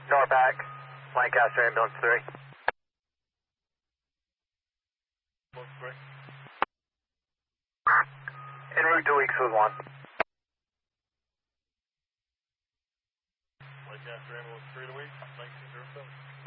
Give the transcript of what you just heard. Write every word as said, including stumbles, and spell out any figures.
Norpac, Lancaster Ambulance three. En route to Weekswood one. Lancaster Ambulance three to Weeks, nineteen zero seven.